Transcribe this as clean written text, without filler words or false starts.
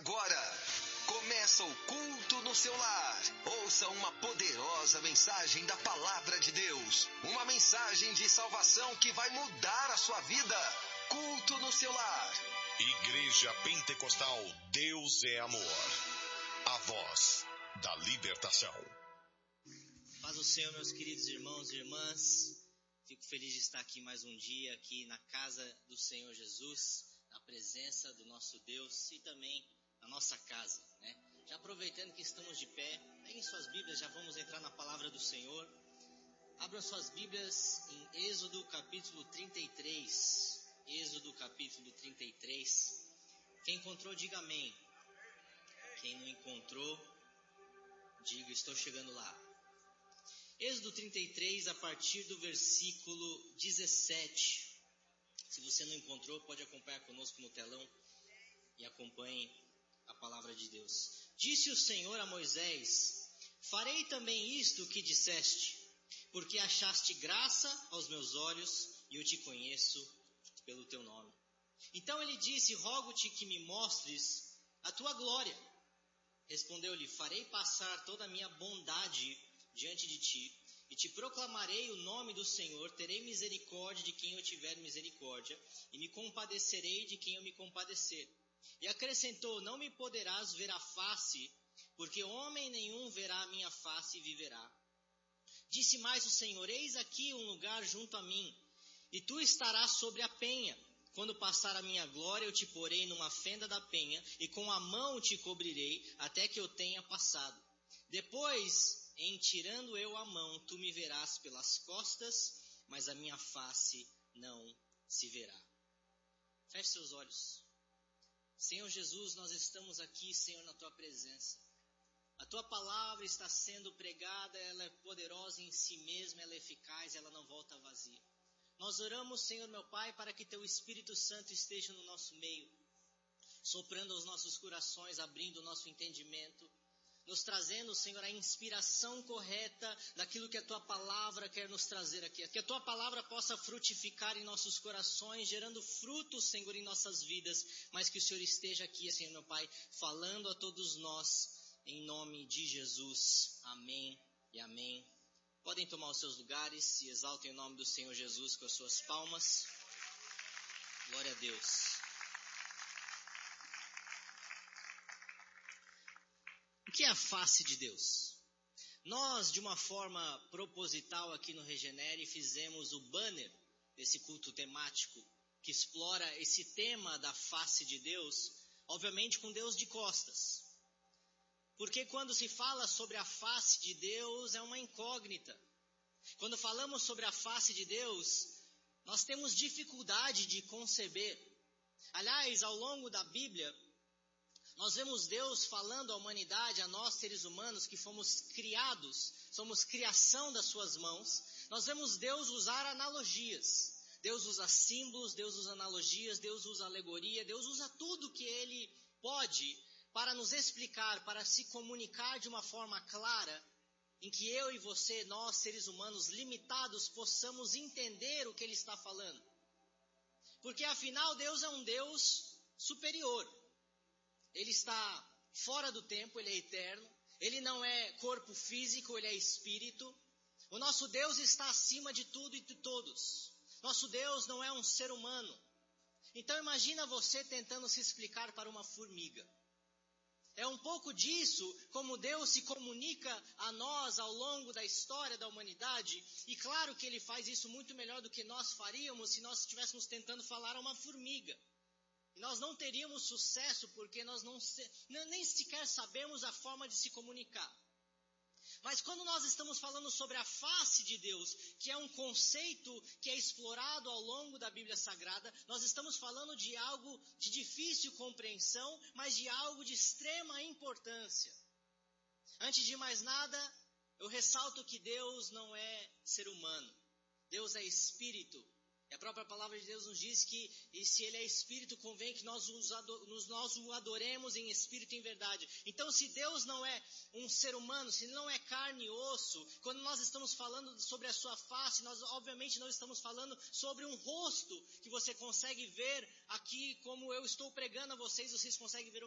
agora. Começa o culto no seu lar. Ouça uma poderosa mensagem da Palavra de Deus. Uma mensagem de salvação que vai mudar a sua vida. Culto no seu lar. Igreja Pentecostal Deus é Amor. A voz da libertação. Paz do Senhor, meus queridos irmãos e irmãs. Fico feliz de estar aqui mais um dia, aqui na casa do Senhor Jesus, na presença do nosso Deus e também na nossa casa, né? Já aproveitando que estamos de pé, peguem suas Bíblias, já vamos entrar na palavra do Senhor. Abram suas Bíblias em Êxodo capítulo 33. Êxodo capítulo 33. Quem encontrou, diga amém. Quem não encontrou, diga estou chegando lá. Êxodo 33, a partir do versículo 17. Se você não encontrou, pode acompanhar conosco no telão e acompanhe a palavra de Deus. Disse o Senhor a Moisés: farei também isto que disseste, porque achaste graça aos meus olhos e eu te conheço pelo teu nome. Então ele disse: rogo-te que me mostres a tua glória. Respondeu-lhe: farei passar toda a minha bondade diante de ti, e te proclamarei o nome do Senhor, terei misericórdia de quem eu tiver misericórdia, e me compadecerei de quem eu me compadecer. E acrescentou: não me poderás ver a face, porque homem nenhum verá a minha face e viverá. Disse mais o Senhor: eis aqui um lugar junto a mim, e tu estarás sobre a penha. Quando passar a minha glória, eu te porei numa fenda da penha, e com a mão te cobrirei, até que eu tenha passado. Depois, em tirando eu a mão, tu me verás pelas costas, mas a minha face não se verá. Feche seus olhos. Senhor Jesus, nós estamos aqui, Senhor, na tua presença. A tua palavra está sendo pregada, ela é poderosa em si mesma, ela é eficaz, ela não volta vazia. Nós oramos, Senhor, meu Pai, para que teu Espírito Santo esteja no nosso meio, soprando aos nossos corações, abrindo o nosso entendimento, nos trazendo, Senhor, a inspiração correta daquilo que a Tua Palavra quer nos trazer aqui. Que a Tua Palavra possa frutificar em nossos corações, gerando frutos, Senhor, em nossas vidas. Mas que o Senhor esteja aqui, Senhor, meu Pai, falando a todos nós, em nome de Jesus. Amém e amém. Podem tomar os seus lugares e exaltem o nome do Senhor Jesus com as suas palmas. Glória a Deus. O que é a face de Deus? Nós, de uma forma proposital aqui no Regenere, fizemos o banner desse culto temático que explora esse tema da face de Deus, obviamente com Deus de costas. Porque quando se fala sobre a face de Deus, é uma incógnita. Quando falamos sobre a face de Deus, nós temos dificuldade de conceber. Aliás, ao longo da Bíblia, nós vemos Deus falando à humanidade, a nós seres humanos que fomos criados, somos criação das suas mãos. Nós vemos Deus usar analogias. Deus usa símbolos, Deus usa analogias, Deus usa alegoria, Deus usa tudo que Ele pode para nos explicar, para se comunicar de uma forma clara, em que eu e você, nós seres humanos limitados, possamos entender o que Ele está falando. Porque afinal Deus é um Deus superior. Ele está fora do tempo, Ele é eterno. Ele não é corpo físico, Ele é espírito. O nosso Deus está acima de tudo e de todos. Nosso Deus não é um ser humano. Então imagina você tentando se explicar para uma formiga. É um pouco disso como Deus se comunica a nós ao longo da história da humanidade. E claro que Ele faz isso muito melhor do que nós faríamos se nós estivéssemos tentando falar a uma formiga. E nós não teríamos sucesso porque nós nem sequer sabemos a forma de se comunicar. Mas quando nós estamos falando sobre a face de Deus, que é um conceito que é explorado ao longo da Bíblia Sagrada, nós estamos falando de algo de difícil compreensão, mas de algo de extrema importância. Antes de mais nada, eu ressalto que Deus não é ser humano. Deus é espírito. E a própria palavra de Deus nos diz que, e se Ele é espírito, convém que nós o adoremos em espírito e em verdade. Então, se Deus não é um ser humano, se Ele não é carne e osso, quando nós estamos falando sobre a sua face, nós obviamente não estamos falando sobre um rosto que você consegue ver aqui, como eu estou pregando a vocês conseguem ver